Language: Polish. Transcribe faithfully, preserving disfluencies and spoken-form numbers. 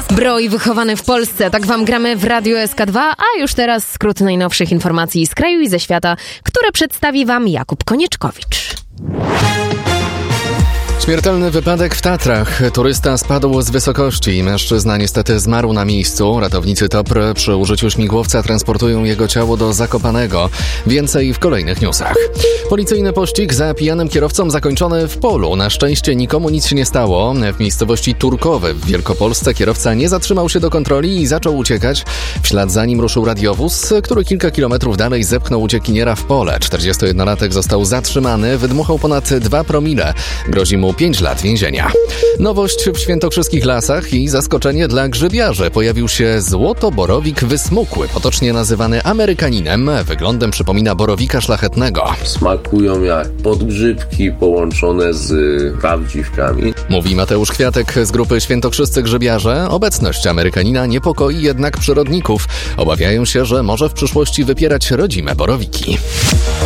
Broj wychowany w Polsce, tak wam gramy w Radiu S K dwa, a już teraz skrót najnowszych informacji z kraju i ze świata, które przedstawi wam Jakub Konieczkowicz. Śmiertelny wypadek w Tatrach. Turysta spadł z wysokości. Mężczyzna niestety zmarł na miejscu. Ratownicy T O P R przy użyciu śmigłowca transportują jego ciało do Zakopanego. Więcej w kolejnych newsach. Policyjny pościg za pijanym kierowcą zakończony w polu. Na szczęście nikomu nic się nie stało. W miejscowości Turkowy w Wielkopolsce kierowca nie zatrzymał się do kontroli i zaczął uciekać. W ślad za nim ruszył radiowóz, który kilka kilometrów dalej zepchnął uciekiniera w pole. czterdziestojednolatek został zatrzymany. Wydmuchał ponad dwa promile. Grozi mu pięć lat więzienia. Nowość w świętokrzyskich lasach i zaskoczenie dla grzybiarzy. Pojawił się złotoborowik wysmukły, potocznie nazywany amerykaninem. Wyglądem przypomina borowika szlachetnego. Smakują jak podgrzybki połączone z prawdziwkami. Mówi Mateusz Kwiatek z grupy Świętokrzyscy Grzybiarze. Obecność amerykanina niepokoi jednak przyrodników. Obawiają się, że może w przyszłości wypierać rodzime borowiki.